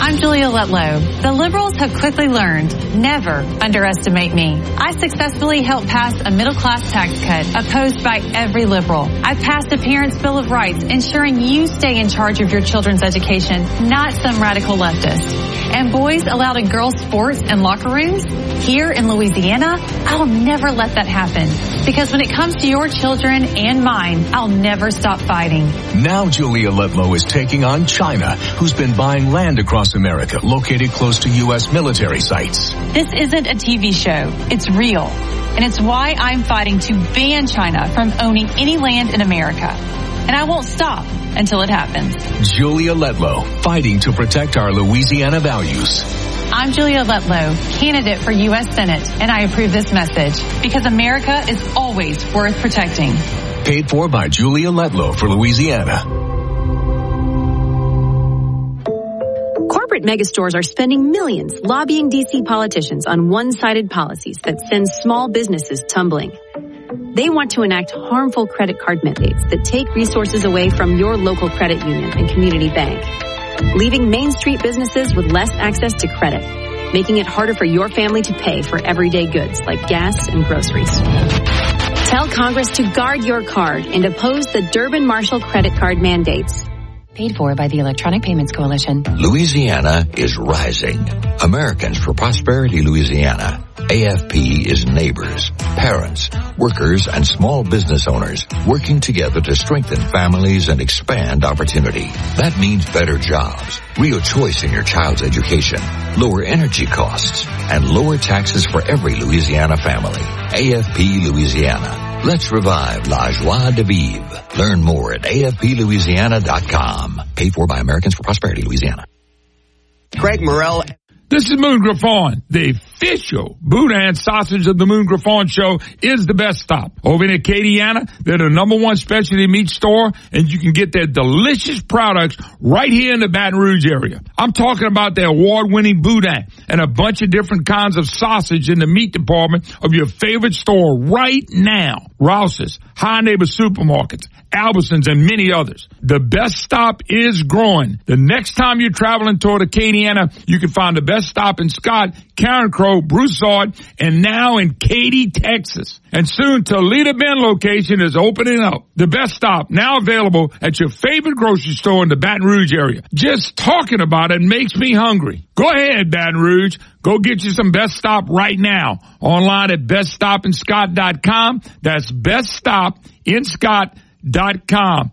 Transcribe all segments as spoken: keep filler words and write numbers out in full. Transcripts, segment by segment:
I'm Julia Letlow. The liberals have quickly learned, never underestimate me. I successfully helped pass a middle-class tax cut opposed by every liberal. I passed a Parents' Bill of Rights, ensuring you stay in charge of your children's education, not some radical leftist. And boys allowed in girls' sports and locker rooms? Here in Louisiana, I'll never let that happen. Because when it comes to your children and mine, I'll never stop fighting. Now Julia Letlow is taking on China, who's been buying land across America, located close to U S military sites. This isn't a T V show. It's real. And it's why I'm fighting to ban China from owning any land in America. And I won't stop until it happens. Julia Letlow, fighting to protect our Louisiana values. I'm Julia Letlow, candidate for U S Senate, and I approve this message because America is always worth protecting. Paid for by Julia Letlow for Louisiana. Corporate megastores are spending millions lobbying D C politicians on one-sided policies that send small businesses tumbling. They want to enact harmful credit card mandates that take resources away from your local credit union and community bank, leaving Main Street businesses with less access to credit, making it harder for your family to pay for everyday goods like gas and groceries. Tell Congress to guard your card and oppose the Durbin-Marshall credit card mandates. Paid for by the Electronic Payments Coalition. Louisiana is rising. Americans for Prosperity Louisiana. A F P is neighbors, parents, workers, and small business owners working together to strengthen families and expand opportunity. That means better jobs, real choice in your child's education, lower energy costs, and lower taxes for every Louisiana family. A F P Louisiana. Let's revive la joie de vivre. Learn more at A F P Louisiana dot com. Paid for by Americans for Prosperity Louisiana. Craig Morrell. This is Moon Griffon. The official Boudin sausage of the Moon Griffon Show is the best stop. Over in Acadiana, they're the number one specialty meat store, and you can get their delicious products right here in the Baton Rouge area. I'm talking about their award-winning Boudin and a bunch of different kinds of sausage in the meat department of your favorite store right now. Rouse's, High Neighbor Supermarkets, Albertsons, and many others. The best stop is growing. The next time you're traveling toward Acadiana, you can find the best stop in Scott, Karen Crow, Broussard, and now in Katy, Texas. And soon Toledo Bend location is opening up. The best stop now available at your favorite grocery store in the Baton Rouge area. Just talking about it makes me hungry. Go ahead, Baton Rouge. Go get you some Best Stop right now. Online at best stop in scott dot com. That's best stop in scott dot com.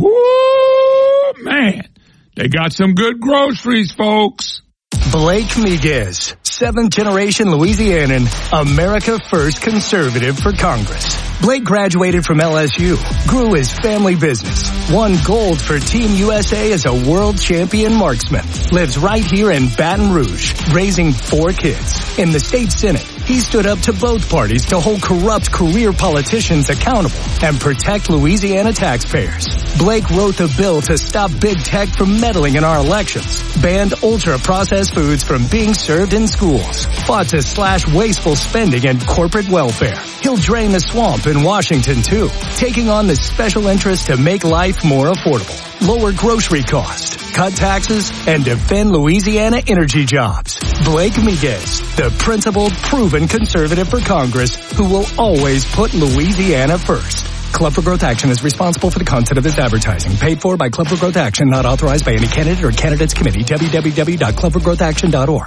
Woo, man. They got some good groceries, folks. Blake Miguez, seventh-generation Louisianan, America First conservative for Congress. Blake graduated from L S U, grew his family business, won gold for Team U S A as a world champion marksman, lives right here in Baton Rouge, raising four kids. In the state Senate, he stood up to both parties to hold corrupt career politicians accountable and protect Louisiana taxpayers. Blake wrote the bill to stop big tech from meddling in our elections, banned ultra-processed foods from being served in schools, fought to slash wasteful spending and corporate welfare. He'll drain the swamp in Washington, too, taking on the special interest to make life more affordable, lower grocery costs, cut taxes, and defend Louisiana energy jobs. Blake Miguez, the principled, proven conservative for Congress who will always put Louisiana first. Club for Growth Action is responsible for the content of this advertising. Paid for by Club for Growth Action, not authorized by any candidate or candidates committee. w w w dot club for growth action dot org.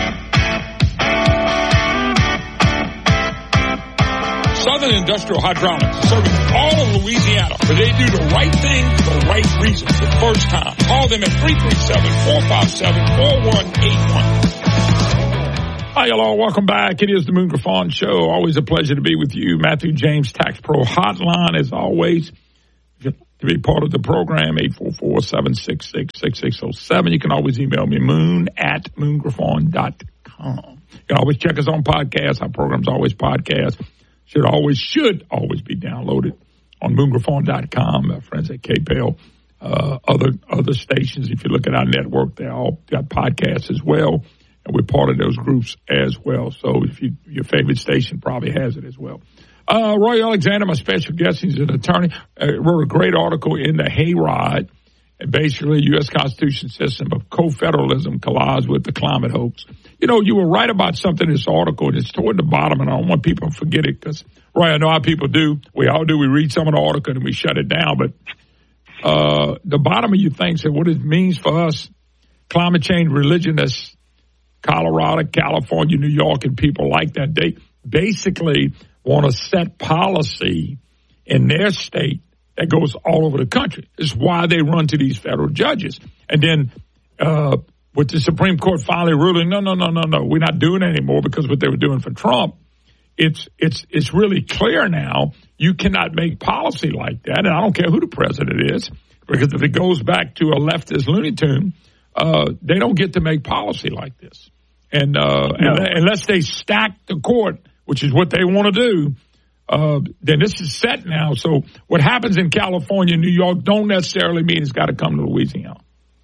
Southern Industrial Hydraulics, serving all of Louisiana, where they do the right thing for the right reasons the first time. Call them at three three seven, four five seven, four one eight one. Hi, y'all. Welcome back. It is the Moon Griffon Show. Always a pleasure to be with you. Matthew James Tax Pro Hotline, as always. If you'd like to be part of the program, eight four four, seven six six, six six zero seven. You can always email me, moon at moon griffon dot com. You can always check us on podcasts. Our program's always podcast. Should always, should always be downloaded on moon griffon dot com. Our friends at K P L, uh, other, other stations. If you look at our network, they all got podcasts as well. And we're part of those groups as well. So if you, your favorite station probably has it as well. Uh, Roy Alexander, my special guest, he's an attorney, uh, wrote a great article in the Hayride. And basically, U S Constitution system of co-federalism collides with the climate hoax. You know, you were right about something in this article, and it's toward the bottom, and I don't want people to forget it because, right, I know how people do. We all do. We read some of the article and we shut it down. But uh, the bottom of your thing said what it means for us, climate change religionists, Colorado, California, New York, and people like that, they basically want to set policy in their state that goes all over the country. It's why they run to these federal judges. And then uh, with the Supreme Court finally ruling, no, no, no, no, no, we're not doing it anymore because what they were doing for Trump, it's it's it's really clear now you cannot make policy like that. And I don't care who the president is, because if it goes back to a leftist Looney Tune, uh, they don't get to make policy like this. And uh, no. and, unless they stack the court, which is what they want to do, uh, then this is set now. So what happens in California and New York don't necessarily mean it's got to come to Louisiana.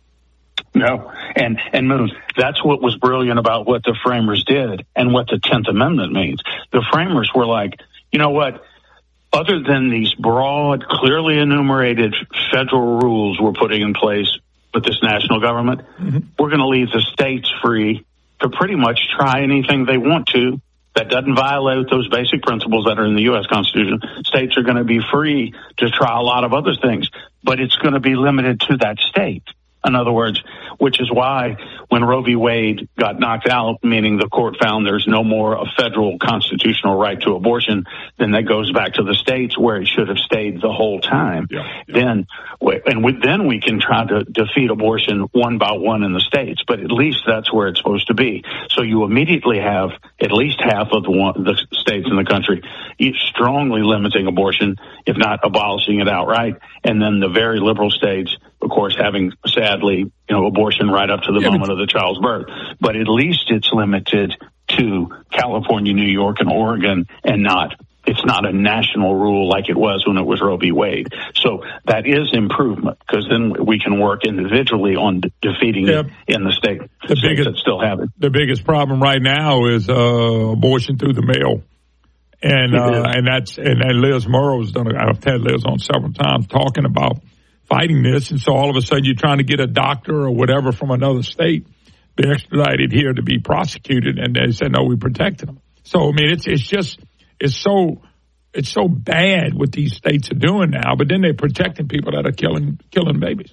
No, and and Moon, that's what was brilliant about what the framers did and what the tenth Amendment means. The framers were like, you know what? Other than these broad, clearly enumerated federal rules we're putting in place with this national government, mm-hmm. we're going to leave the states free to pretty much try anything they want to that doesn't violate those basic principles that are in the U S Constitution. States are going to be free to try a lot of other things, but it's going to be limited to that state. In other words, which is why when Roe v. Wade got knocked out, meaning the court found there's no more a federal constitutional right to abortion, then that goes back to the states where it should have stayed the whole time. Yeah, yeah. Then, and we, then we can try to defeat abortion one by one in the states, but at least that's where it's supposed to be. So you immediately have at least half of the, one, the states in the country each strongly limiting abortion, if not abolishing it outright, and then the very liberal states, of course, having sadly, you know, abortion right up to the yeah, moment of the child's birth. But at least it's limited to California, New York, and Oregon, and not, it's not a national rule like it was when it was Roe v. Wade. So that is improvement, because then we can work individually on de- defeating yeah. it in the state the states biggest, that still have it. The biggest problem right now is uh, abortion through the mail. And uh, and that's and, and Liz Murrow's done. I've had Liz on several times talking about fighting this, and so all of a sudden you're trying to get a doctor or whatever from another state be extradited here to be prosecuted, and they said no, we protected them. So I mean, it's it's just it's so it's so bad what these states are doing now, but then they're protecting people that are killing killing babies.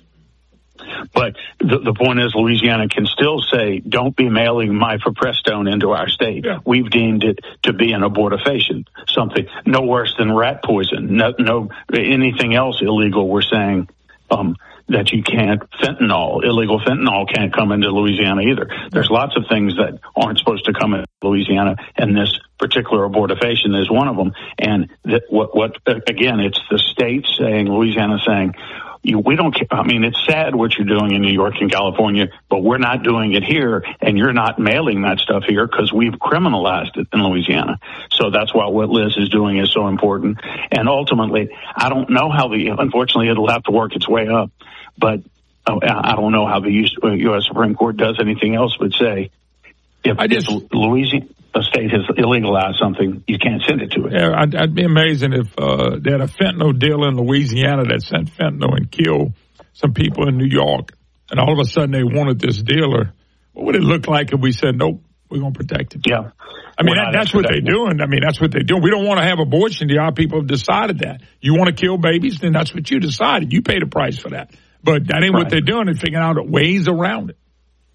But the, the point is, Louisiana can still say, don't be mailing mifepristone into our state. Yeah. We've deemed it to be an abortifacient, something no worse than rat poison, no, no anything else illegal. We're saying um, that you can't, fentanyl, illegal fentanyl can't come into Louisiana either. There's lots of things that aren't supposed to come into Louisiana, and this particular abortifacient is one of them. And that, what, what again, it's the state saying, Louisiana saying, You, we don't, I mean, it's sad what you're doing in New York and California, but we're not doing it here, and you're not mailing that stuff here because we've criminalized it in Louisiana. So that's why what Liz is doing is so important. And ultimately, I don't know how the, unfortunately, it'll have to work its way up, but uh, I don't know how the U S Supreme Court does anything else but say, if, I just, if Louisiana, a state has illegalized something, you can't send it to it. Yeah, I'd, I'd be amazing if uh, they had a fentanyl deal in Louisiana that sent fentanyl and killed some people in New York, and all of a sudden they wanted this dealer. What would it look like if we said, nope, we're going to protect him? Yeah. I mean, that, that's what they're doing. I mean, that's what they're doing. We don't want to have abortion. The our people have decided that. You want to kill babies, then that's what you decided. You pay the price for that. But that ain't right. What they're doing. They're figuring out ways around it.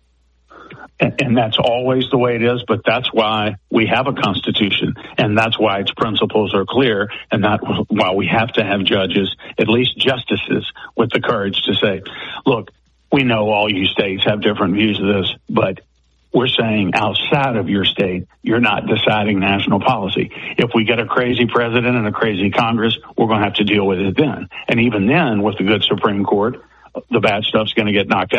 And, and that's always the way it is, but that's why we have a constitution, and that's why its principles are clear, and that's why we have to have judges, at least justices, with the courage to say, look, we know all you states have different views of this, but we're saying outside of your state, you're not deciding national policy. If we get a crazy president and a crazy Congress, we're going to have to deal with it then. And even then, with the good Supreme Court, the bad stuff's going to get knocked out.